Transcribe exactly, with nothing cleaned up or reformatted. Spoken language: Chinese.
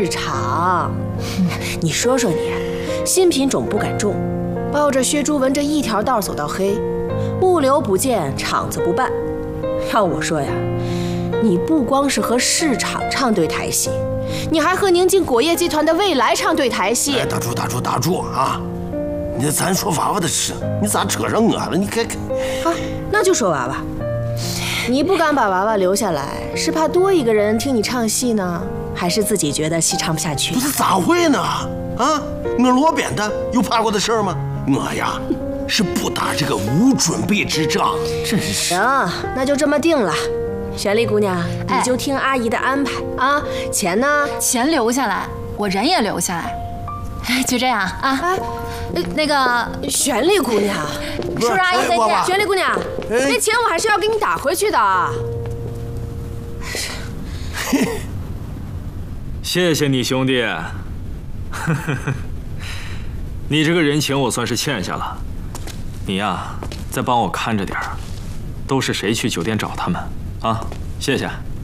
市场。你说说你，新品种不敢种，抱着薛朱文这一条道走到黑，物流不见，厂子不办。要我说呀，你不光是和市场唱对台戏，你还和宁晋果业集团的未来唱对台戏。 哎，打住打住打住啊！你咱说娃娃的事，你咋扯上我了？你看看。 好，那就说娃娃。你不敢把娃娃留下来，是怕多一个人听你唱戏呢，还是自己觉得戏唱不下去？ 不是咋会呢？啊，我罗扁的有怕过的事儿吗？我呀，是不打这个无准备之仗。真是。 行，那就这么定了。璇丽姑娘，你就听阿姨的安排啊。钱呢？ 钱留下来，我人也留下来。哎，就这样啊。哎，那个璇丽姑娘， 叔叔阿姨再见。 璇丽姑娘，那钱我还是要给你打回去的啊。 谢谢你兄弟，你这个人情我算是欠下了。你呀，再帮我看着点儿，都是谁去酒店找他们啊？谢谢。